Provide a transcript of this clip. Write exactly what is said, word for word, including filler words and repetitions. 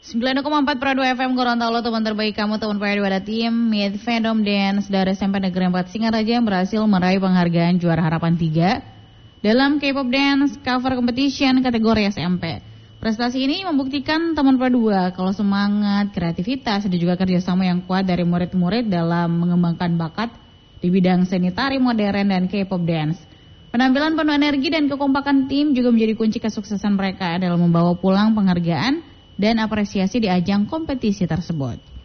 sembilan koma empat Prado F M Gorontalo, teman terbaik kamu, teman payah pada tim Mid Fandom Dance dari S M P Negeri empat Singaraja yang berhasil meraih penghargaan juara harapan tiga dalam K-pop Dance Cover Competition kategori S M P. Prestasi ini membuktikan teman Pradua kalau semangat, kreativitas dan juga kerjasama yang kuat dari murid-murid dalam mengembangkan bakat di bidang seni tari modern dan K-pop Dance. Penampilan penuh energi dan kekompakan tim juga menjadi kunci kesuksesan mereka dalam membawa pulang penghargaan dan apresiasi di ajang kompetisi tersebut.